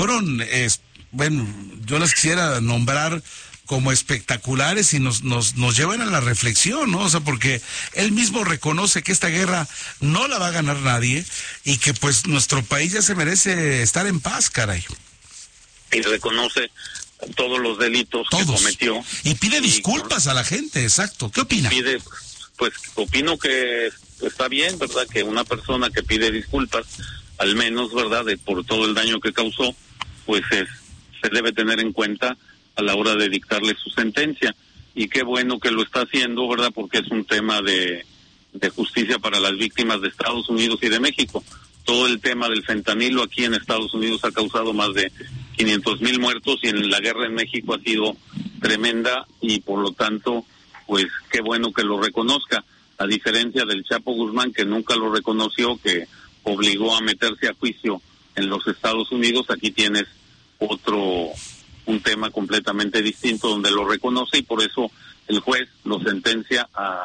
fueron, bueno, yo las quisiera nombrar como espectaculares y nos llevan a la reflexión, ¿no? O sea, porque él mismo reconoce que esta guerra no la va a ganar nadie y que pues nuestro país ya se merece estar en paz, caray. Y reconoce todos los delitos que cometió. Y pide disculpas a la gente, exacto. ¿Qué opina? Pues opino que está bien, ¿verdad? Que una persona que pide disculpas, al menos, ¿verdad? Por todo el daño que causó, pues se debe tener en cuenta a la hora de dictarle su sentencia. Y qué bueno que lo está haciendo, ¿verdad? Porque es un tema de justicia para las víctimas de Estados Unidos y de México. Todo el tema del fentanilo aquí en Estados Unidos ha causado más de 500,000 muertos y en la guerra en México ha sido tremenda y por lo tanto, pues qué bueno que lo reconozca, a diferencia del Chapo Guzmán, que nunca lo reconoció, que obligó a meterse a juicio en los Estados Unidos. Aquí tienes un tema completamente distinto donde lo reconoce y por eso el juez lo sentencia a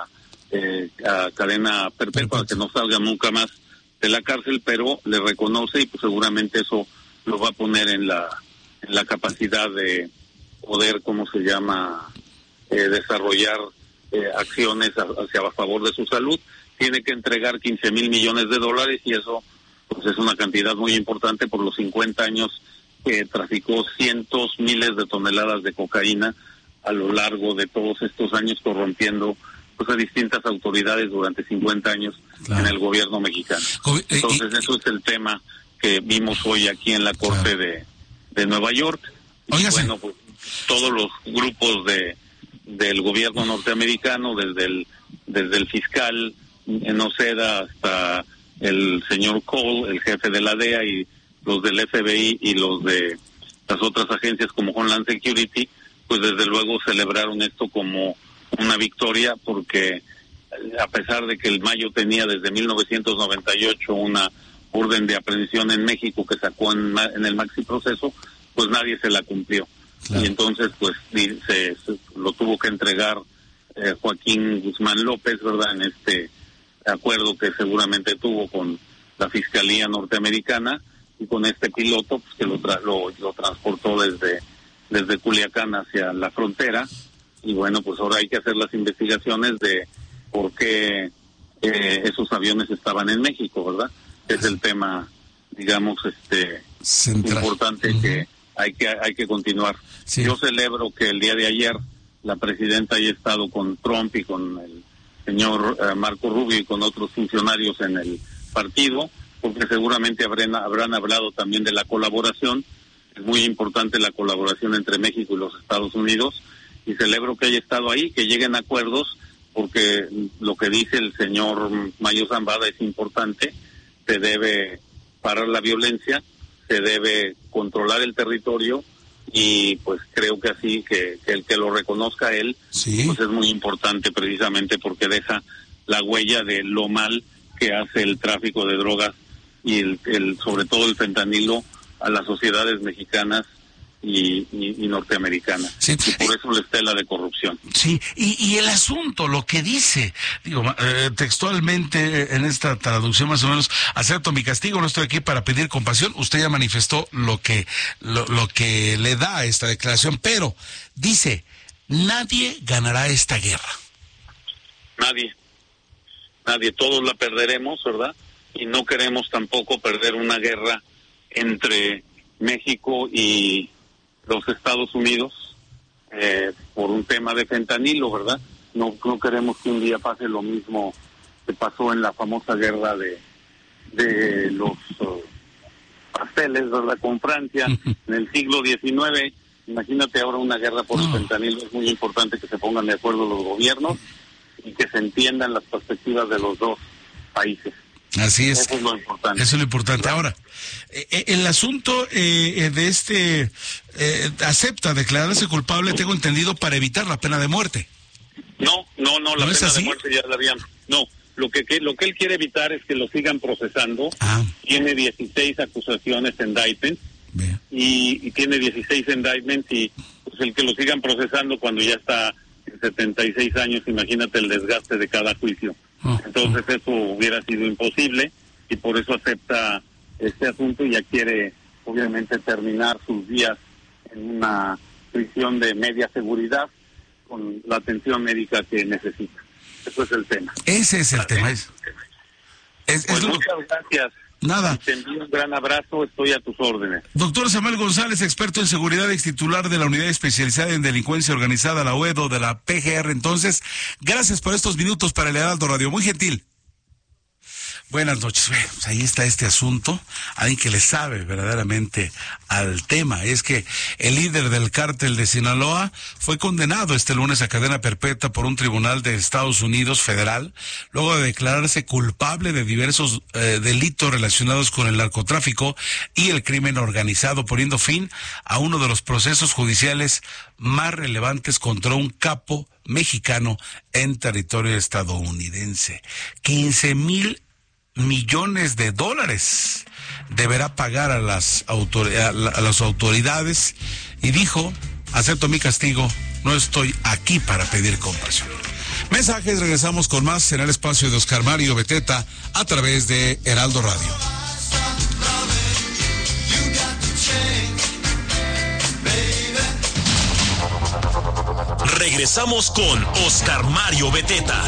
cadena perpetua, que no salga nunca más de la cárcel, pero le reconoce y pues seguramente eso lo va a poner en la capacidad de poder, desarrollar acciones a favor de su salud. Tiene que entregar 15,000 millones de dólares y eso pues es una cantidad muy importante por los 50 años que traficó cientos, miles de toneladas de cocaína a lo largo de todos estos años, corrompiendo pues a distintas autoridades durante 50 años en el gobierno mexicano. Entonces eso es el tema que vimos hoy aquí en la Corte de Nueva York. Y bueno, pues todos los grupos del gobierno norteamericano, desde el fiscal Noceda hasta el señor Cole, el jefe de la DEA, y los del FBI y los de las otras agencias como Homeland Security, pues desde luego celebraron esto como una victoria, porque a pesar de que el Mayo tenía desde 1998 una orden de aprehensión en México que sacó en el maxi proceso, pues nadie se la cumplió. Claro. Y entonces pues se lo tuvo que entregar Joaquín Guzmán López, ¿verdad? En este acuerdo que seguramente tuvo con la Fiscalía norteamericana y con este piloto pues que lo transportó desde Culiacán hacia la frontera. Y bueno, pues ahora hay que hacer las investigaciones de por qué esos aviones estaban en México, ¿verdad? Es el tema, digamos, importante que hay que continuar. Sí. Yo celebro que el día de ayer la presidenta haya estado con Trump y con el señor Marco Rubio y con otros funcionarios en el partido, porque seguramente habrán hablado también de la colaboración. Es muy importante la colaboración entre México y los Estados Unidos, y celebro que haya estado ahí, que lleguen a acuerdos, porque lo que dice el señor Mayo Zambada es importante. Se debe parar la violencia, se debe controlar el territorio, y pues creo que así, que el que lo reconozca él, sí, pues es muy importante, precisamente porque deja la huella de lo mal que hace el tráfico de drogas y sobre todo el fentanilo a las sociedades mexicanas y norteamericana. Sí. Y por eso la estela de corrupción. Sí, y el asunto, lo que dice, textualmente en esta traducción más o menos, acepto mi castigo, no estoy aquí para pedir compasión. Usted ya manifestó lo que le da a esta declaración, pero dice, nadie ganará esta guerra. Nadie, todos la perderemos, ¿verdad? Y no queremos tampoco perder una guerra entre México y los Estados Unidos por un tema de fentanilo, ¿verdad? No queremos que un día pase lo mismo que pasó en la famosa guerra de los pasteles, ¿verdad? Con Francia en el siglo XIX. Imagínate ahora una guerra por el fentanilo. Es muy importante que se pongan de acuerdo los gobiernos y que se entiendan las perspectivas de los dos países. Así es. Eso es lo importante. Eso es lo importante. Ahora, el asunto de acepta declararse culpable, tengo entendido, para evitar la pena de muerte. No, la pena de muerte ya la habían. No, lo que él quiere evitar es que lo sigan procesando. Tiene 16 acusaciones, indictments, y tiene 16 indictments, y pues el que lo sigan procesando cuando ya está en 76 años, imagínate el desgaste de cada juicio. Entonces eso hubiera sido imposible, y por eso acepta este asunto y ya quiere obviamente terminar sus días en una prisión de media seguridad con la atención médica que necesita. Eso es el tema. Ese es el tema. Muchas gracias. Nada. Te envío un gran abrazo, estoy a tus órdenes. Doctor Samuel González, experto en seguridad, ex titular de la Unidad Especializada en Delincuencia Organizada, la UEDO, de la PGR. Entonces, gracias por estos minutos para el Heraldo Radio, muy gentil. Buenas noches. Pues ahí está este asunto. Alguien que le sabe verdaderamente al tema. Es que el líder del cártel de Sinaloa fue condenado este lunes a cadena perpetua por un tribunal de Estados Unidos federal, luego de declararse culpable de diversos delitos relacionados con el narcotráfico y el crimen organizado, poniendo fin a uno de los procesos judiciales más relevantes contra un capo mexicano en territorio estadounidense. 15,000 millones de dólares deberá pagar a las autoridades, y dijo: acepto mi castigo, no estoy aquí para pedir compasión. Mensajes, regresamos con más en el espacio de Oscar Mario Beteta a través de Heraldo Radio. Regresamos con Oscar Mario Beteta.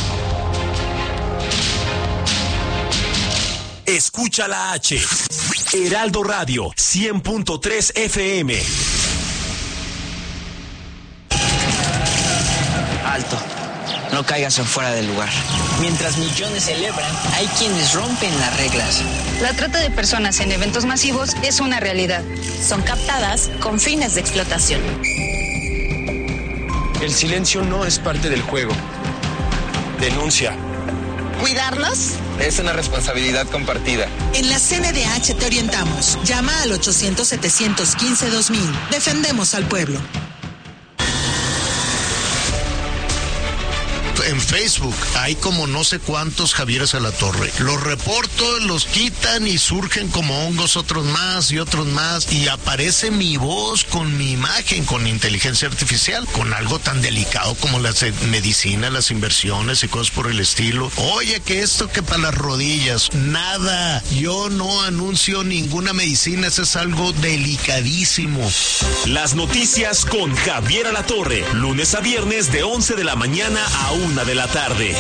Escucha la H. Heraldo Radio, 100.3 FM. Alto. No caigas en fuera del lugar. Mientras millones celebran, hay quienes rompen las reglas. La trata de personas en eventos masivos es una realidad. Son captadas con fines de explotación. El silencio no es parte del juego. Denuncia. ¿Cuidarnos? Es una responsabilidad compartida. En la CNDH te orientamos. Llama al 800-715-2000. Defendemos al pueblo. En Facebook hay como no sé cuántos Javieres Alatorre. Los reporto, los quitan y surgen como hongos otros más y otros más, y aparece mi voz con mi imagen, con inteligencia artificial, con algo tan delicado como las medicinas, las inversiones y cosas por el estilo. Oye, que esto, que para las rodillas, nada, yo no anuncio ninguna medicina, eso es algo delicadísimo. Las noticias con Javier Alatorre, lunes a viernes de 11 de la mañana a 1 de la tarde.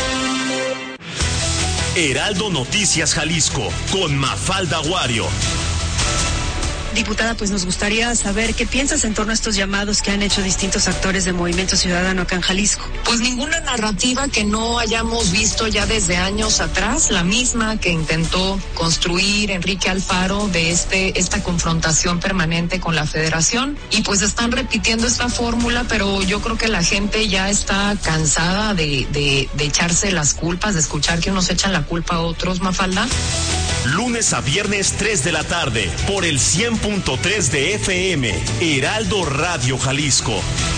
Heraldo Noticias Jalisco, con Mafalda Guario. Diputada, pues nos gustaría saber qué piensas en torno a estos llamados que han hecho distintos actores de Movimiento Ciudadano acá en Jalisco. Pues ninguna narrativa que no hayamos visto ya desde años atrás, la misma que intentó construir Enrique Alfaro de esta confrontación permanente con la Federación, y pues están repitiendo esta fórmula, pero yo creo que la gente ya está cansada de echarse las culpas, de escuchar que unos echan la culpa a otros, Mafalda. Lunes a viernes 3 de la tarde por el 100.3 de FM, Heraldo Radio Jalisco.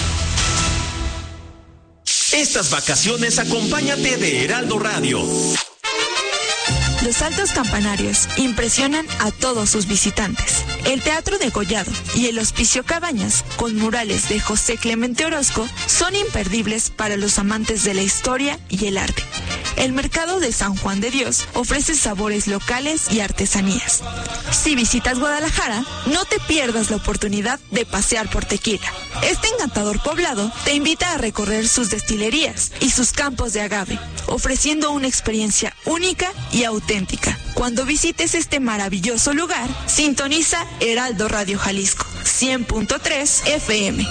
Estas vacaciones acompáñate de Heraldo Radio. Los altos campanarios impresionan a todos sus visitantes. El Teatro Degollado y el Hospicio Cabañas, con murales de José Clemente Orozco, son imperdibles para los amantes de la historia y el arte. El Mercado de San Juan de Dios ofrece sabores locales y artesanías. Si visitas Guadalajara, no te pierdas la oportunidad de pasear por Tequila. Este encantador poblado te invita a recorrer sus destilerías y sus campos de agave, ofreciendo una experiencia única y auténtica. Cuando visites este maravilloso lugar, sintoniza Heraldo Radio Jalisco, 100.3 FM.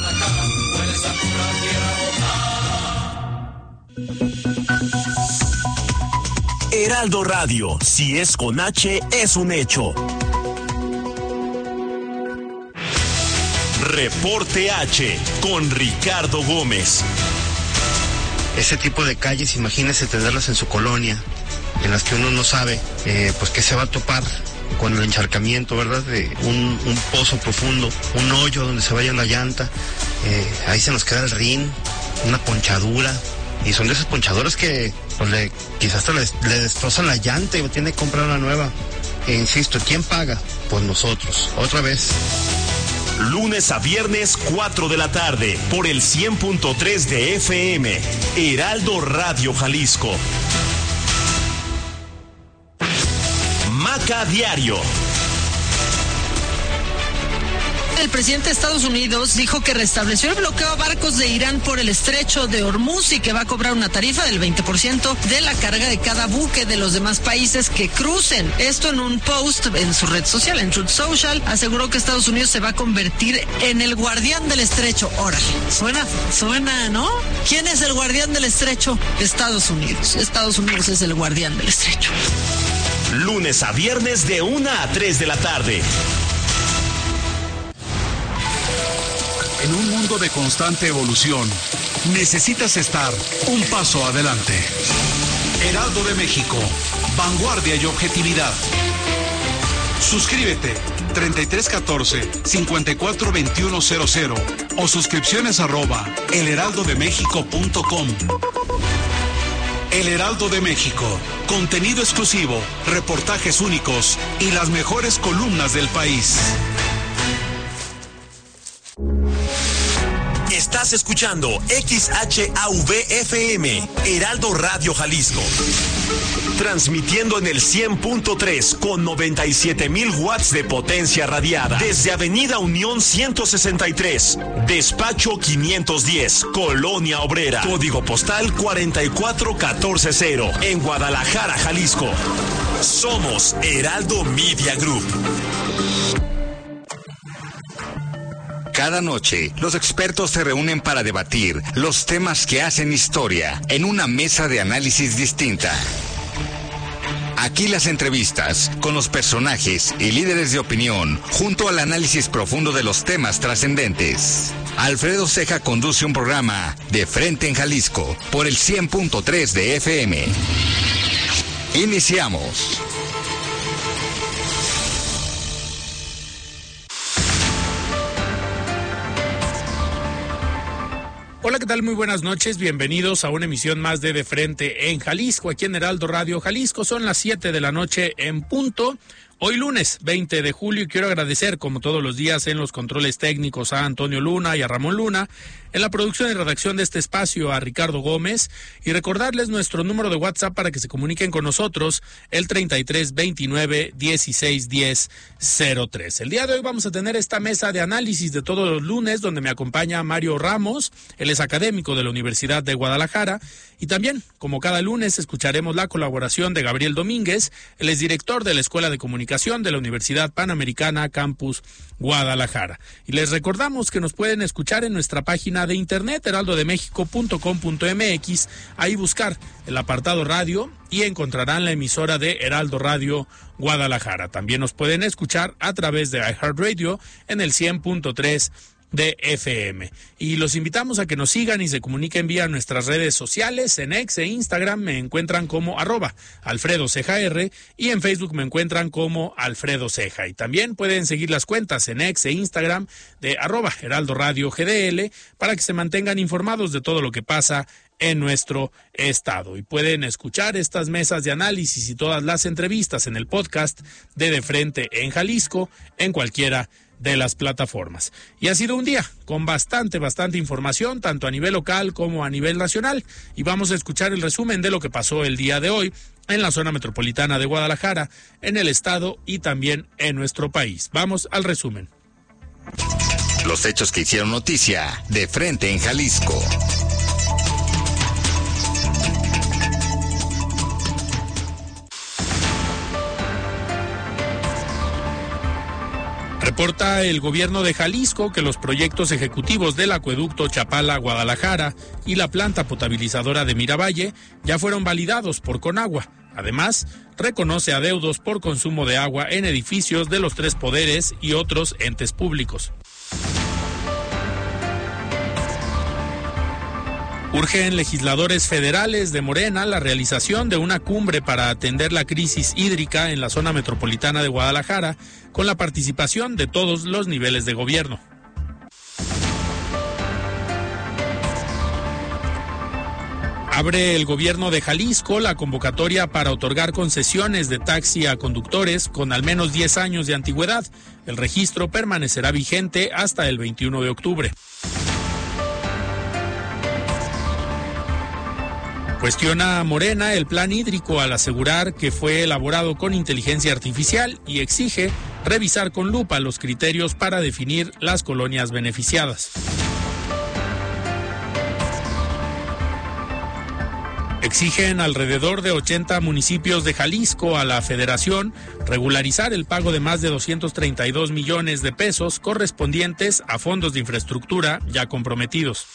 Heraldo Radio, si es con H, es un hecho. Reporte H, con Ricardo Gómez. Ese tipo de calles, imagínese tenerlas en su colonia, en las que uno no sabe, pues que se va a topar con el encharcamiento, ¿verdad? De un pozo profundo, un hoyo donde se vaya la llanta, ahí se nos queda el rin, una ponchadura, y son de esas ponchaduras que pues quizás hasta le destrozan la llanta y tiene que comprar una nueva. E insisto, ¿quién paga? Pues nosotros, otra vez. Lunes a viernes 4 de la tarde por el 100.3 de FM, Heraldo Radio Jalisco. Maca Diario. El presidente de Estados Unidos dijo que restableció el bloqueo a barcos de Irán por el estrecho de Hormuz y que va a cobrar una tarifa del 20% de la carga de cada buque de los demás países que crucen. Esto en un post en su red social, en Truth Social, aseguró que Estados Unidos se va a convertir en el guardián del estrecho. Órale, suena, ¿no? ¿Quién es el guardián del estrecho? Estados Unidos. Estados Unidos es el guardián del estrecho. Lunes a viernes de 1 a 3 de la tarde. En un mundo de constante evolución, necesitas estar un paso adelante. Heraldo de México, vanguardia y objetividad. Suscríbete 3314-542100 o suscripciones @elheraldodemexico.com. El Heraldo de México, contenido exclusivo, reportajes únicos y las mejores columnas del país. Estás escuchando XHAV-FM, Heraldo Radio Jalisco. Transmitiendo en el 100.3 con 97,000 watts de potencia radiada. Desde Avenida Unión 163, Despacho 510, Colonia Obrera. Código postal 44140, en Guadalajara, Jalisco. Somos Heraldo Media Group. Cada noche, los expertos se reúnen para debatir los temas que hacen historia en una mesa de análisis distinta. Aquí las entrevistas con los personajes y líderes de opinión, junto al análisis profundo de los temas trascendentes. Alfredo Ceja conduce un programa De Frente en Jalisco por el 100.3 de FM. Iniciamos. Hola, ¿qué tal? Muy buenas noches, bienvenidos a una emisión más de Frente en Jalisco, aquí en Heraldo Radio Jalisco. Son las 7 de la noche en punto. Hoy lunes 20 de julio y quiero agradecer, como todos los días, en los controles técnicos a Antonio Luna y a Ramón Luna, en la producción y redacción de este espacio a Ricardo Gómez, y recordarles nuestro número de WhatsApp para que se comuniquen con nosotros, el 3329-161003. El día de hoy vamos a tener esta mesa de análisis de todos los lunes, donde me acompaña Mario Ramos, él es académico de la Universidad de Guadalajara, y también, como cada lunes, escucharemos la colaboración de Gabriel Domínguez, él es director de la Escuela de Comunicación de la Universidad Panamericana Campus Guadalajara. Y les recordamos que nos pueden escuchar en nuestra página de internet heraldodemexico.com.mx, ahí buscar el apartado radio y encontrarán la emisora de Heraldo Radio Guadalajara. También nos pueden escuchar a través de iHeartRadio en el 100.3 de FM. Y los invitamos a que nos sigan y se comuniquen vía nuestras redes sociales. En X e Instagram me encuentran como @AlfredoCejaR y en Facebook me encuentran como Alfredo Ceja. Y también pueden seguir las cuentas en X e Instagram de @Heraldo Radio GDL para que se mantengan informados de todo lo que pasa en nuestro estado. Y pueden escuchar estas mesas de análisis y todas las entrevistas en el podcast de Frente en Jalisco en cualquiera de las plataformas. Y ha sido un día con bastante información, tanto a nivel local como a nivel nacional. Y vamos a escuchar el resumen de lo que pasó el día de hoy en la zona metropolitana de Guadalajara, en el estado y también en nuestro país. Vamos al resumen. Los hechos que hicieron noticia de Frente en Jalisco. Reporta el gobierno de Jalisco que los proyectos ejecutivos del acueducto Chapala-Guadalajara y la planta potabilizadora de Miravalle ya fueron validados por Conagua. Además, reconoce adeudos por consumo de agua en edificios de los tres poderes y otros entes públicos. Urgen legisladores federales de Morena la realización de una cumbre para atender la crisis hídrica en la zona metropolitana de Guadalajara, con la participación de todos los niveles de gobierno. Abre el gobierno de Jalisco la convocatoria para otorgar concesiones de taxi a conductores con al menos 10 años de antigüedad. El registro permanecerá vigente hasta el 21 de octubre. Cuestiona Morena el plan hídrico al asegurar que fue elaborado con inteligencia artificial y exige revisar con lupa los criterios para definir las colonias beneficiadas. Exigen alrededor de 80 municipios de Jalisco a la Federación regularizar el pago de más de 232 millones de pesos correspondientes a fondos de infraestructura ya comprometidos.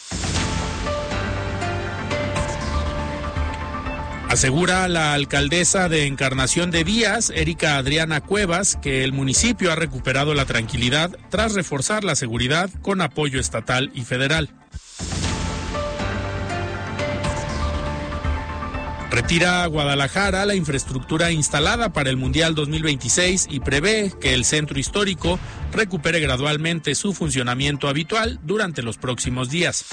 Asegura la alcaldesa de Encarnación de Díaz, Erika Adriana Cuevas, que el municipio ha recuperado la tranquilidad tras reforzar la seguridad con apoyo estatal y federal. Retira Guadalajara la infraestructura instalada para el Mundial 2026 y prevé que el centro histórico recupere gradualmente su funcionamiento habitual durante los próximos días.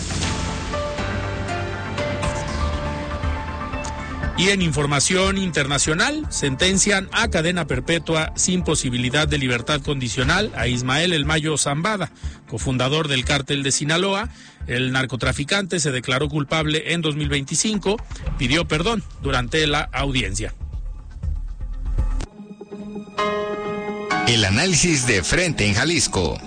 Y en información internacional, sentencian a cadena perpetua sin posibilidad de libertad condicional a Ismael El Mayo Zambada, cofundador del cártel de Sinaloa. El narcotraficante se declaró culpable en 2025, pidió perdón durante la audiencia. El análisis de frente en Jalisco.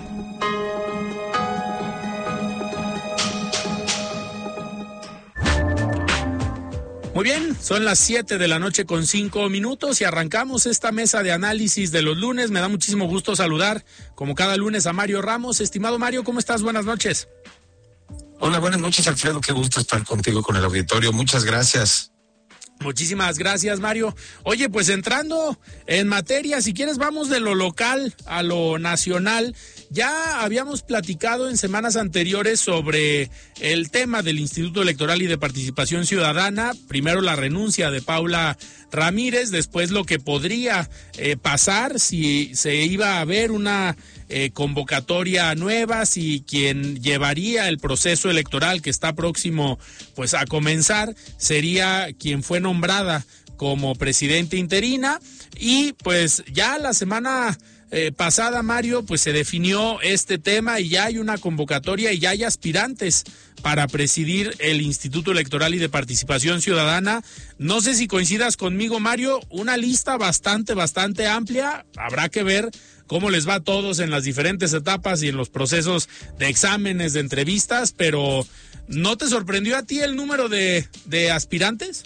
Muy bien, son las 7 de la noche con 5 minutos y arrancamos esta mesa de análisis de los lunes. Me da muchísimo gusto saludar, como cada lunes, a Mario Ramos. Estimado Mario, ¿cómo estás? Buenas noches. Hola, buenas noches, Alfredo. Qué gusto estar contigo, con el auditorio. Muchas gracias. Muchísimas gracias, Mario. Oye, pues entrando en materia, si quieres vamos de lo local a lo nacional. Ya habíamos platicado en semanas anteriores sobre el tema del Instituto Electoral y de Participación Ciudadana. Primero la renuncia de Paula Ramírez, después lo que podría pasar si se iba a haber una convocatoria nueva, si quien llevaría el proceso electoral que está próximo pues a comenzar sería quien fue nombrada como presidenta interina. Y pues ya la semana pasada, Mario, pues se definió este tema y ya hay una convocatoria y ya hay aspirantes para presidir el Instituto Electoral y de Participación Ciudadana. No sé si coincidas conmigo, Mario, una lista bastante amplia. Habrá que ver cómo les va a todos en las diferentes etapas y en los procesos de exámenes, de entrevistas, pero ¿no te sorprendió a ti el número de aspirantes?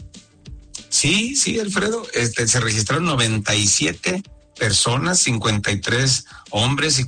Sí, Alfredo, se registraron 97 personas, 53 hombres y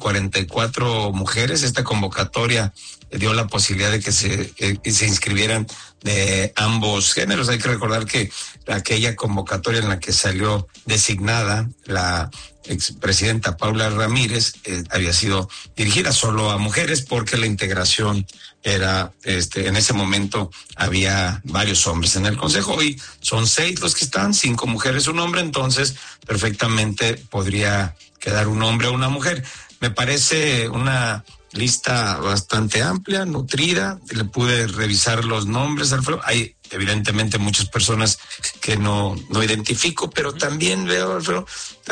44 mujeres. Esta convocatoria dio la posibilidad de que se inscribieran de ambos géneros. Hay que recordar que aquella convocatoria en la que salió designada la expresidenta Paula Ramírez había sido dirigida solo a mujeres porque la integración era, en ese momento había varios hombres en el consejo. Hoy son 6 los que están, 5 mujeres, 1 hombre, entonces perfectamente podría quedar un hombre o una mujer. Me parece una lista bastante amplia, nutrida. Le pude revisar los nombres, Alfredo. Hay evidentemente muchas personas que no identifico, pero también veo, Alfredo,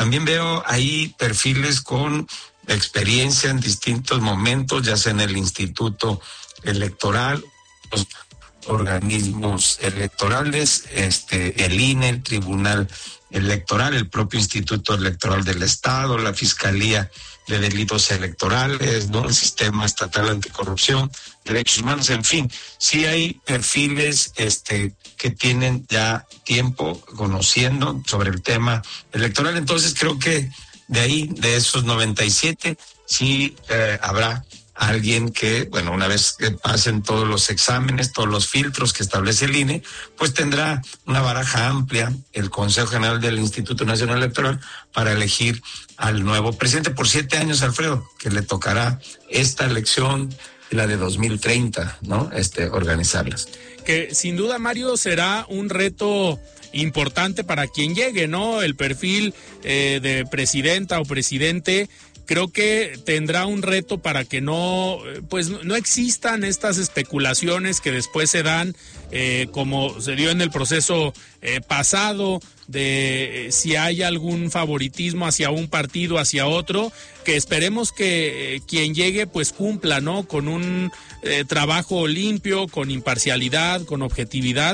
ahí perfiles con experiencia en distintos momentos, ya sea en el Instituto Electoral, los organismos electorales, el INE, el Tribunal Electoral, el propio Instituto Electoral del Estado, la Fiscalía de Delitos Electorales, ¿no? El Sistema Estatal Anticorrupción, Derechos Humanos, en fin, sí hay perfiles que tienen ya tiempo conociendo sobre el tema electoral. Entonces creo que de esos 97, sí habrá alguien que, bueno, una vez que pasen todos los exámenes, todos los filtros que establece el INE, pues tendrá una baraja amplia el Consejo General del Instituto Nacional Electoral para elegir al nuevo presidente por 7 años, Alfredo, que le tocará esta elección y la de 2030, ¿no? Organizarlas. Que sin duda, Mario, será un reto importante para quien llegue, ¿no? El perfil de presidenta o presidente creo que tendrá un reto para que no existan estas especulaciones que después se dan, como se dio en el proceso pasado, de si hay algún favoritismo hacia un partido, hacia otro, que esperemos que quien llegue pues cumpla, ¿no? Con un trabajo limpio, con imparcialidad, con objetividad,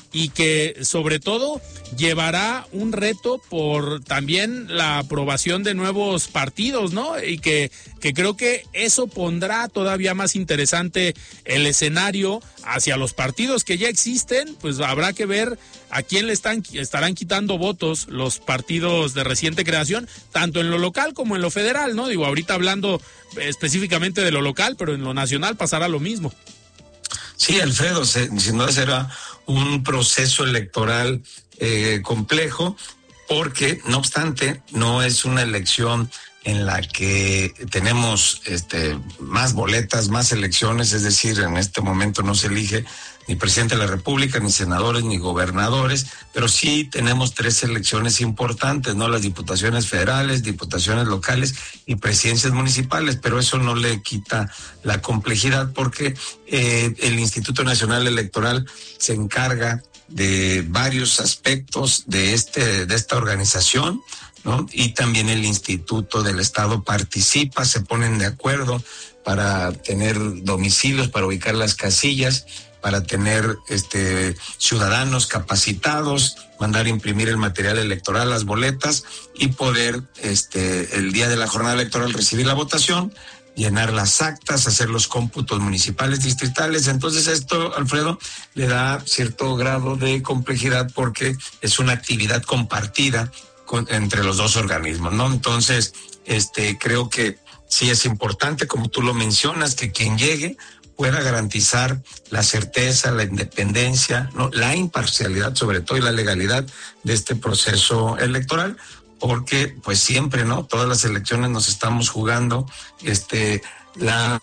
y que sobre todo llevará un reto por también la aprobación de nuevos partidos, ¿no? Y que creo que eso pondrá todavía más interesante el escenario hacia los partidos que ya existen. Pues habrá que ver a quién le estarán quitando votos los partidos de reciente creación, tanto en lo local como en lo federal, ¿no? Digo, ahorita hablando específicamente de lo local, pero en lo nacional pasará lo mismo. Sí, Alfredo, sin duda será un proceso electoral complejo, porque no obstante no es una elección en la que tenemos más boletas, más elecciones, es decir, en este momento no se elige ni presidente de la República, ni senadores, ni gobernadores, pero sí tenemos 3 elecciones importantes, ¿no? Las diputaciones federales, diputaciones locales y presidencias municipales, pero eso no le quita la complejidad, porque el Instituto Nacional Electoral se encarga de varios aspectos de esta organización, ¿no? Y también el Instituto del Estado participa, se ponen de acuerdo para tener domicilios, para ubicar las casillas, para tener ciudadanos capacitados, mandar imprimir el material electoral, las boletas, y poder el día de la jornada electoral recibir la votación, llenar las actas, hacer los cómputos municipales, distritales. Entonces esto, Alfredo, le da cierto grado de complejidad porque es una actividad compartida entre los dos organismos, ¿no? Entonces, creo que sí es importante, como tú lo mencionas, que quien llegue pueda garantizar la certeza, la independencia, ¿no? La imparcialidad, sobre todo, y la legalidad de este proceso electoral, porque pues siempre, ¿no? Todas las elecciones nos estamos jugando la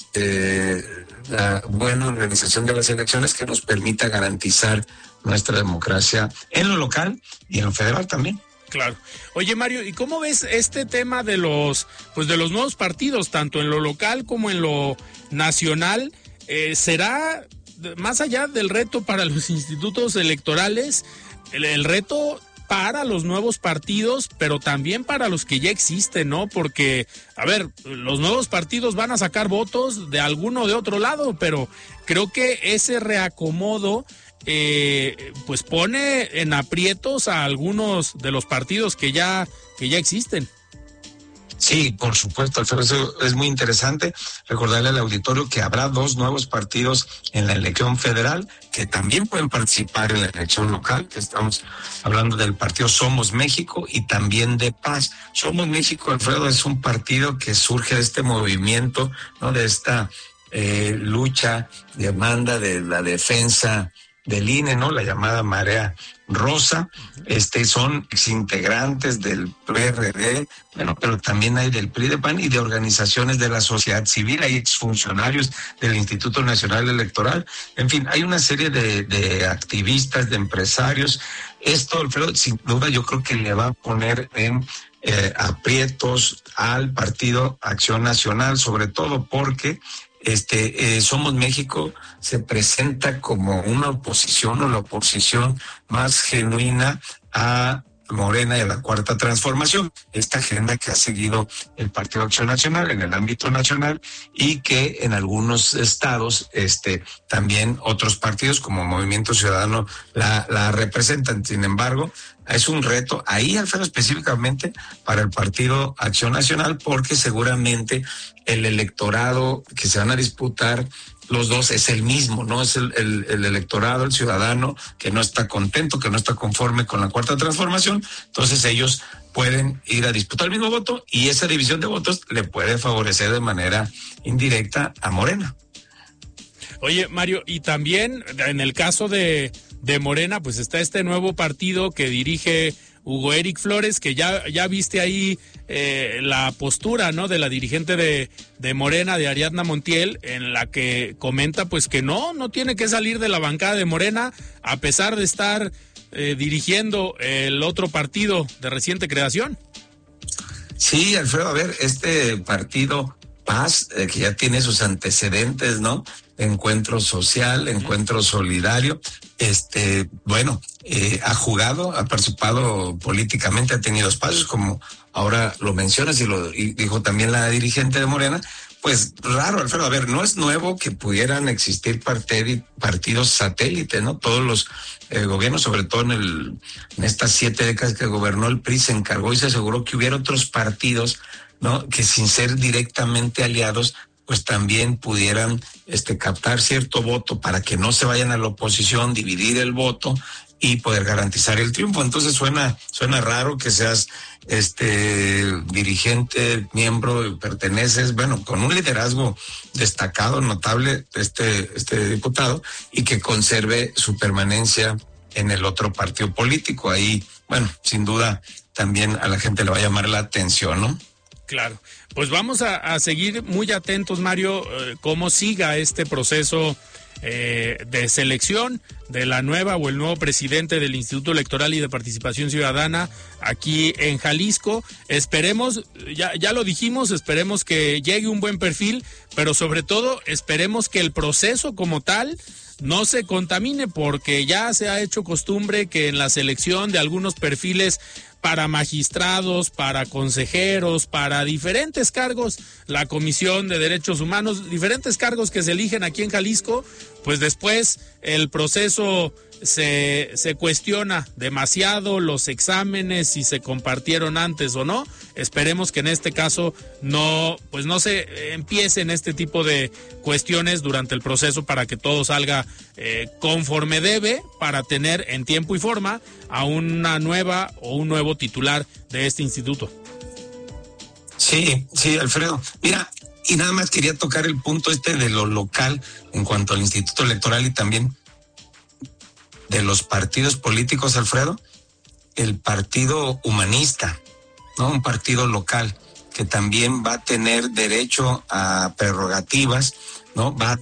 buena organización de las elecciones que nos permita garantizar nuestra democracia en lo local y en lo federal también. Claro. Oye, Mario, ¿y cómo ves este tema de los nuevos partidos, tanto en lo local como en lo nacional? ¿Será, más allá del reto para los institutos electorales, el reto para los nuevos partidos, pero también para los que ya existen, ¿no? Porque, a ver, los nuevos partidos van a sacar votos de alguno de otro lado, pero creo que ese reacomodo pues pone en aprietos a algunos de los partidos que ya existen. Sí, por supuesto, Alfredo, eso es muy interesante. Recordarle al auditorio que habrá 2 nuevos partidos en la elección federal que también pueden participar en la elección local, que estamos hablando del partido Somos México y también de Paz. Somos México, Alfredo, es un partido que surge de este movimiento, ¿no? De esta lucha, demanda de la defensa del INE, ¿no? La llamada Marea Rosa. Son exintegrantes del PRD, bueno, pero también hay del PRI, de PAN y de organizaciones de la sociedad civil, hay exfuncionarios del Instituto Nacional Electoral, en fin, hay una serie de activistas, de empresarios. Esto, Alfredo, sin duda yo creo que le va a poner en aprietos al Partido Acción Nacional, sobre todo porque Somos México se presenta como una oposición o la oposición más genuina a Morena y a la Cuarta Transformación, esta agenda que ha seguido el Partido Acción Nacional en el ámbito nacional y que en algunos estados también otros partidos como Movimiento Ciudadano la representan. Sin embargo, es un reto ahí, Alfredo, específicamente para el Partido Acción Nacional, porque seguramente el electorado que se van a disputar los dos es el mismo, ¿no? Es el electorado, el ciudadano que no está contento, que no está conforme con la Cuarta Transformación. Entonces ellos pueden ir a disputar el mismo voto y esa división de votos le puede favorecer de manera indirecta a Morena. Oye, Mario, y también en el caso de Morena, pues está este nuevo partido que dirige Hugo Eric Flores, que ya viste ahí la postura, ¿no? De la dirigente de Morena, de Ariadna Montiel, en la que comenta pues que no tiene que salir de la bancada de Morena, a pesar de estar dirigiendo el otro partido de reciente creación. Sí, Alfredo, a ver, este partido Paz, que ya tiene sus antecedentes, ¿no? Encuentro social, encuentro solidario, ha jugado, ha participado políticamente, ha tenido espacios, como ahora lo mencionas y dijo también la dirigente de Morena, pues raro, Alfredo. A ver, no es nuevo que pudieran existir partidos satélites, ¿no? Todos los gobiernos, sobre todo en estas 7 décadas que gobernó el PRI, se encargó y se aseguró que hubiera otros partidos, ¿no? Que sin ser directamente aliados, pues también pudieran captar cierto voto para que no se vayan a la oposición, dividir el voto y poder garantizar el triunfo. Entonces suena raro que seas dirigente, miembro, perteneces, bueno, con un liderazgo destacado, notable, este diputado, y que conserve su permanencia en el otro partido político. Ahí, bueno, sin duda también a la gente le va a llamar la atención, ¿no? Claro, pues vamos a seguir muy atentos, Mario, cómo siga este proceso de selección de la nueva o el nuevo presidente del Instituto Electoral y de Participación Ciudadana aquí en Jalisco. Esperemos, ya lo dijimos, esperemos que llegue un buen perfil, pero sobre todo esperemos que el proceso como tal no se contamine, porque ya se ha hecho costumbre que en la selección de algunos perfiles para magistrados, para consejeros, para diferentes cargos, la Comisión de Derechos Humanos, diferentes cargos que se eligen aquí en Jalisco, pues después el proceso se cuestiona demasiado, los exámenes, si se compartieron antes o no. Esperemos que en este caso no se empiecen este tipo de cuestiones durante el proceso, para que todo salga conforme debe, para tener en tiempo y forma a una nueva o un nuevo titular de este instituto. Sí, Alfredo. Mira, y nada más quería tocar el punto de lo local en cuanto al Instituto Electoral y también de los partidos políticos, Alfredo. El Partido Humanista, ¿no? Un partido local que también va a tener derecho a prerrogativas, ¿no? Va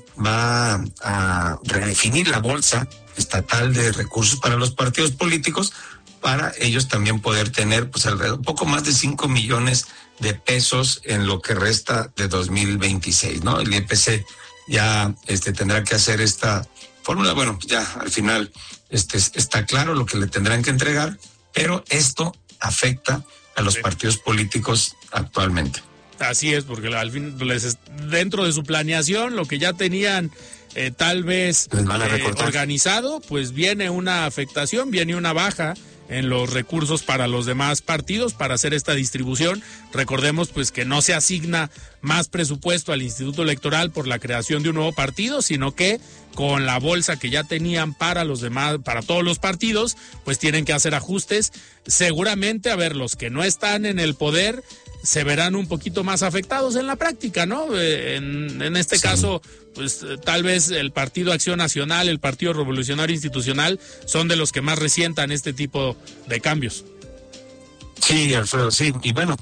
a redefinir la bolsa estatal de recursos para los partidos políticos, para ellos también poder tener pues alrededor, un poco más de 5 millones de pesos en lo que resta de 2026, ¿no? El IEPC ya tendrá que hacer esta fórmula. Bueno, ya al final está claro lo que le tendrán que entregar, pero esto afecta a los partidos políticos actualmente. Así es, porque al fin, dentro de su planeación, lo que ya tenían tal vez organizado, pues viene una afectación, viene una baja en los recursos para los demás partidos para hacer esta distribución. Recordemos pues que no se asigna más presupuesto al Instituto Electoral por la creación de un nuevo partido, sino que con la bolsa que ya tenían para los demás, para todos los partidos, pues tienen que hacer ajustes. Seguramente, a ver, los que no están en el poder se verán un poquito más afectados en la práctica, ¿no? En este caso, pues tal vez el Partido Acción Nacional, el Partido Revolucionario Institucional son de los que más resientan este tipo de cambios. Sí, Alfredo, sí. Y bueno,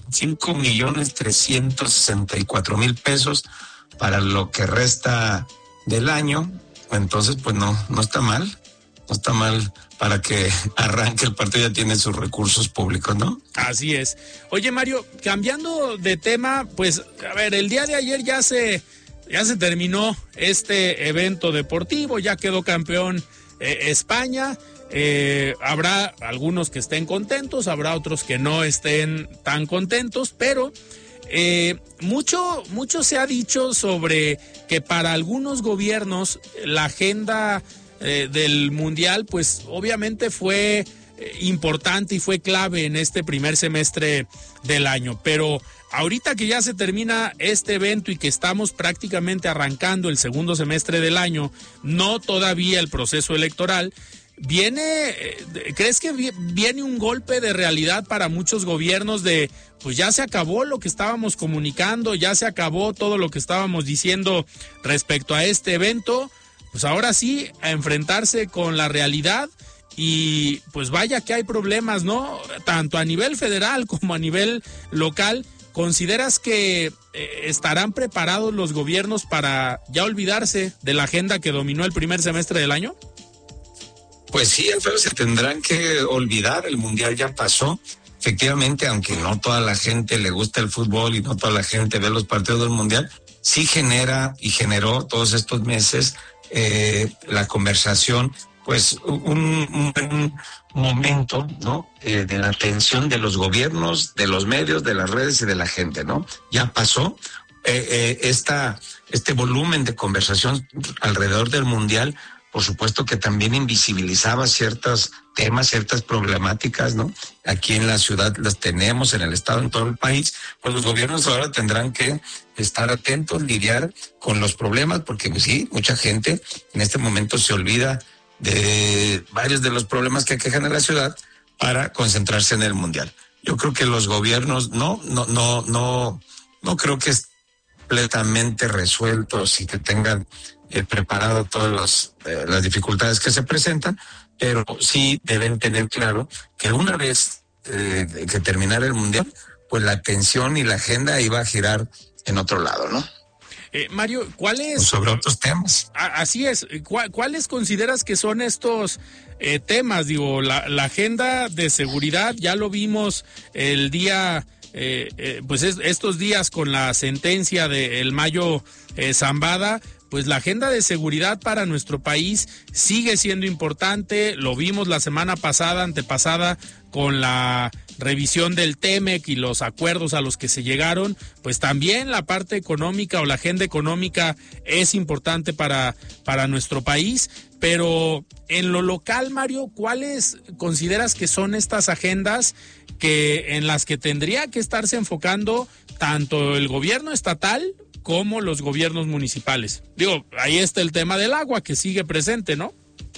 5,364,000 pesos para lo que resta del año. Entonces, pues no está mal. No está mal para que arranque el partido, ya tiene sus recursos públicos, ¿no? Así es. Oye, Mario, cambiando de tema, pues, a ver, el día de ayer ya se terminó este evento deportivo, ya quedó campeón España. Habrá algunos que estén contentos, habrá otros que no estén tan contentos, pero mucho se ha dicho sobre que para algunos gobiernos la agenda del Mundial, pues obviamente fue importante y fue clave en este primer semestre del año, pero ahorita que ya se termina este evento y que estamos prácticamente arrancando el segundo semestre del año, no todavía el proceso electoral, ¿crees que viene un golpe de realidad para muchos gobiernos de, pues ya se acabó lo que estábamos comunicando, ya se acabó todo lo que estábamos diciendo respecto a este evento? Pues ahora sí, a enfrentarse con la realidad y pues vaya que hay problemas, ¿no? Tanto a nivel federal como a nivel local. ¿Consideras que estarán preparados los gobiernos para ya olvidarse de la agenda que dominó el primer semestre del año? Pues sí, Alfredo, se tendrán que olvidar, el Mundial ya pasó. Efectivamente, aunque no toda la gente le gusta el fútbol y no toda la gente ve los partidos del Mundial, sí genera y generó todos estos meses la conversación, pues un momento, ¿no? De la atención de los gobiernos, de los medios, de las redes y de la gente, ¿no? Ya pasó. este volumen de conversación alrededor del Mundial, por supuesto que también invisibilizaba ciertos temas, ciertas problemáticas, ¿no? Aquí en la ciudad las tenemos, en el estado, en todo el país, pues los gobiernos ahora tendrán que estar atentos, lidiar con los problemas, porque pues, sí, mucha gente en este momento se olvida de varios de los problemas que aquejan a la ciudad para concentrarse en el Mundial. Yo creo que los gobiernos no creo que es completamente resueltos y que tengan preparado todas las dificultades que se presentan, pero sí deben tener claro que una vez que terminara el Mundial, pues la atención y la agenda iba a girar en otro lado, ¿no? Mario, ¿cuáles? Sobre otros temas. Así es. ¿Cuáles consideras que son estos temas? Digo, la agenda de seguridad, ya lo vimos el día... estos días con la sentencia del Mayo Zambada, pues la agenda de seguridad para nuestro país sigue siendo importante. Lo vimos la semana pasada, antepasada, con la revisión del TEMEC y los acuerdos a los que se llegaron. Pues también la parte económica o la agenda económica es importante para nuestro país. Pero en lo local, Mario, ¿cuáles consideras que son estas agendas en las que tendría que estarse enfocando tanto el gobierno estatal como los gobiernos municipales? Digo, ahí está el tema del agua que sigue presente, ¿no?